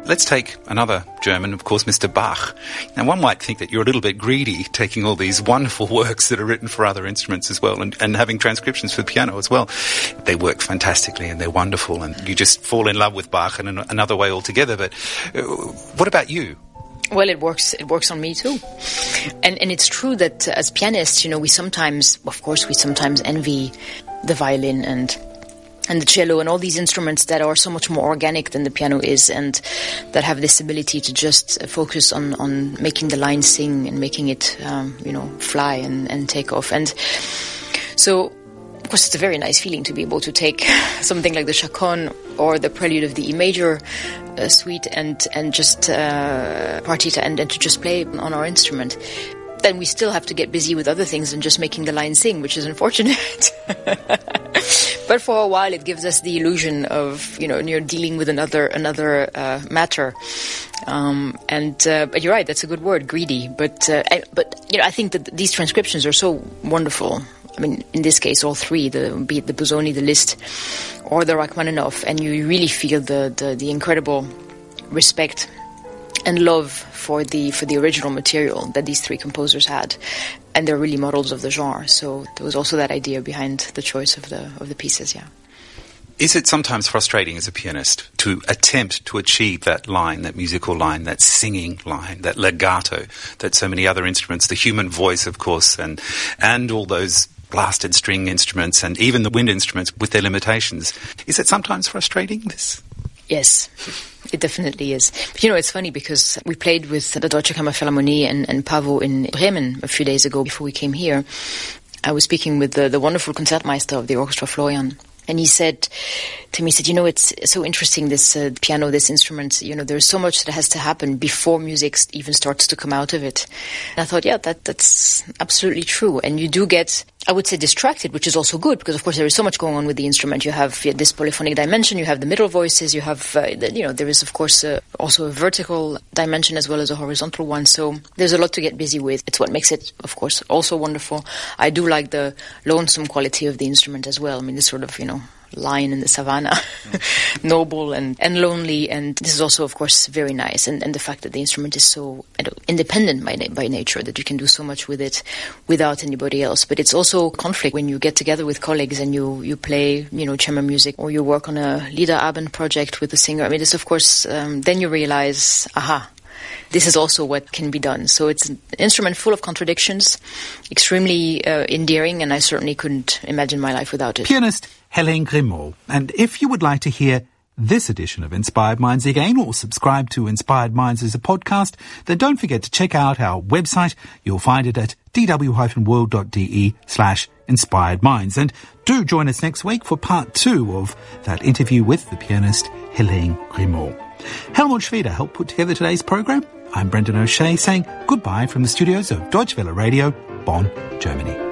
let's take another German, of course, Mr. Bach. Now, one might think that you're a little bit greedy, taking all these wonderful works that are written for other instruments as well, and having transcriptions for the piano as well. They work fantastically, and they're wonderful, and you just fall in love with Bach in another way altogether. But what about you? Well, it works on me too. And it's true that as pianists, we sometimes envy the violin and the cello and all these instruments that are so much more organic than the piano is, and that have this ability to just focus on making the line sing and making it, fly and take off. And so, of course, it's a very nice feeling to be able to take something like the Chaconne or the Prelude of the E major suite and just partita and to just play on our instrument. Then we still have to get busy with other things than just making the line sing, which is unfortunate. But for a while, it gives us the illusion of, you're dealing with another matter. But you're right, that's a good word, greedy. But I think that these transcriptions are so wonderful. I mean, in this case, all three, be it the Busoni, the Liszt, or the Rachmaninoff, and you really feel the incredible respect and love for the original material that these three composers had, and they're really models of the genre. So there was also that idea behind the choice of the pieces. Yeah. Is it sometimes frustrating as a pianist to attempt to achieve that line, that musical line, that singing line, that legato that so many other instruments, the human voice, of course, and all those blasted string instruments and even the wind instruments with their limitations? Is it sometimes frustrating, this? Yes, it definitely is. But it's funny because we played with the Deutsche Kammerphilharmonie and Pavo in Bremen a few days ago before we came here. I was speaking with the wonderful Concertmeister of the orchestra, Florian. And he said to me, it's so interesting, this piano, this instrument, there's so much that has to happen before music even starts to come out of it. And I thought, yeah, that's absolutely true. And you do get, I would say, distracted, which is also good, because of course there is so much going on with the instrument. You have this polyphonic dimension, you have the middle voices, you have, there is of course also a vertical dimension as well as a horizontal one. So there's a lot to get busy with. It's what makes it, of course, also wonderful. I do like the lonesome quality of the instrument as well. I mean, this sort of, lion in the savannah, noble and lonely. And this is also, of course, very nice. And the fact that the instrument is so independent by nature, that you can do so much with it without anybody else. But it's also conflict when you get together with colleagues and you play, chamber music, or you work on a Liederabend project with a singer. I mean, this, of course, then you realize, this is also what can be done. So it's an instrument full of contradictions, extremely endearing, and I certainly couldn't imagine my life without it. Pianist Helene Grimaud. And if you would like to hear this edition of Inspired Minds again, or subscribe to Inspired Minds as a podcast, then don't forget to check out our website. You'll find it at dw-world.de/inspired minds. And do join us next week for part 2 of that interview with the pianist Helene Grimaud. Helmut Schweder helped put together today's programme. I'm Brendan O'Shea saying goodbye from the studios of Deutsche Welle Radio, Bonn, Germany.